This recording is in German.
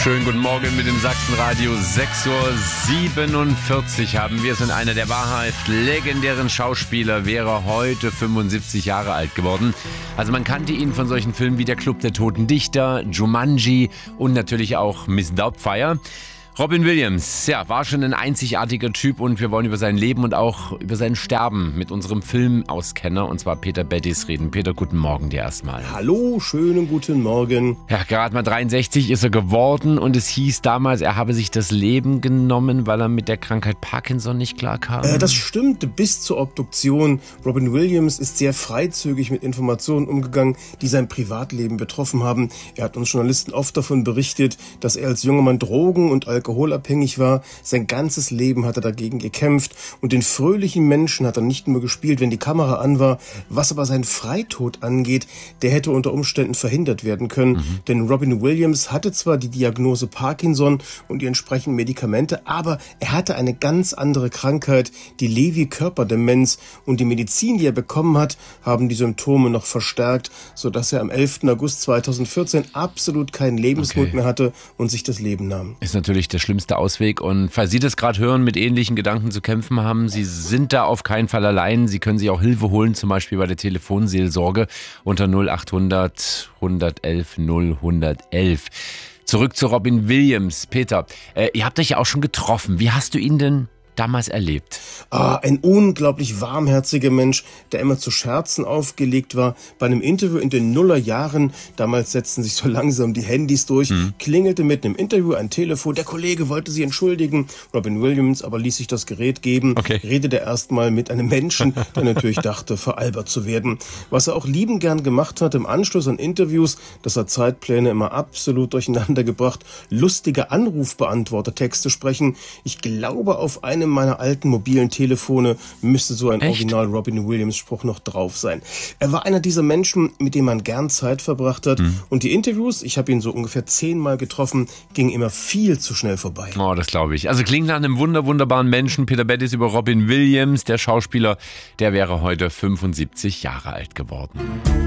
Schönen guten Morgen mit dem Sachsenradio. 6:47 Uhr haben wir es, und einer der wahrhaft legendären Schauspieler wäre heute 75 Jahre alt geworden. Also man kannte ihn von solchen Filmen wie Der Club der Toten Dichter, Jumanji und natürlich auch Miss Doubtfire. Robin Williams, ja, war schon ein einzigartiger Typ, und wir wollen über sein Leben und auch über sein Sterben mit unserem Filmauskenner, und zwar Peter Bettis, reden. Peter, guten Morgen dir erstmal. Hallo, schönen guten Morgen. Ja, gerade mal 63 ist er geworden, und es hieß damals, er habe sich das Leben genommen, weil er mit der Krankheit Parkinson nicht klarkam. Das stimmte bis zur Obduktion. Robin Williams ist sehr freizügig mit Informationen umgegangen, die sein Privatleben betroffen haben. Er hat uns Journalisten oft davon berichtet, dass er als junger Mann Drogen- und alkoholabhängig war. Sein ganzes Leben hat er dagegen gekämpft, und den fröhlichen Menschen hat er nicht nur gespielt, wenn die Kamera an war. Was aber seinen Freitod angeht, der hätte unter Umständen verhindert werden können. Denn Robin Williams hatte zwar die Diagnose Parkinson und die entsprechenden Medikamente, aber er hatte eine ganz andere Krankheit, die Lewy-Körperdemenz, und die Medizin, die er bekommen hat, haben die Symptome noch verstärkt, sodass er am 11. August 2014 absolut keinen Lebensmut mehr hatte und sich das Leben nahm. Ist natürlich der schlimmste Ausweg, und falls Sie das gerade hören, mit ähnlichen Gedanken zu kämpfen haben, Sie sind da auf keinen Fall allein. Sie können sich auch Hilfe holen, zum Beispiel bei der Telefonseelsorge unter 0800 111 0111. Zurück zu Robin Williams. Peter, ihr habt euch ja auch schon getroffen. Wie hast du ihn denn damals erlebt? Ein unglaublich warmherziger Mensch, der immer zu Scherzen aufgelegt war. Bei einem Interview in den Nullerjahren, damals setzten sich so langsam die Handys durch, klingelte mitten im Interview ein Telefon. Der Kollege wollte sich entschuldigen. Robin Williams aber ließ sich das Gerät geben, redete erstmal mit einem Menschen, der natürlich dachte, veralbert zu werden. Was er auch liebend gern gemacht hat im Anschluss an Interviews, dass er Zeitpläne immer absolut durcheinander gebracht, lustige Anrufbeantworter-Texte sprechen. Ich glaube, auf einem meiner alten mobilen Telefone müsste so ein Original Robin Williams Spruch noch drauf sein. Er war einer dieser Menschen, mit dem man gern Zeit verbracht hat. Und die Interviews, ich habe ihn so ungefähr 10-mal getroffen, gingen immer viel zu schnell vorbei. Oh, das glaube ich. Also klingt nach einem wunderbaren Menschen. Peter Bettis über Robin Williams, der Schauspieler, der wäre heute 75 Jahre alt geworden.